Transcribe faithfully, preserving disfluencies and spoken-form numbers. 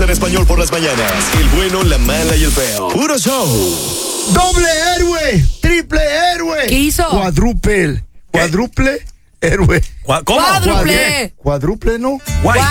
en español por las mañanas. El bueno, la mala y el feo. Puro show. Doble héroe, triple héroe. ¿Qué hizo? Cuadruple, cuádruple héroe. ¿Cómo? Cuádruple. Cuádruple, ¿no? Guay.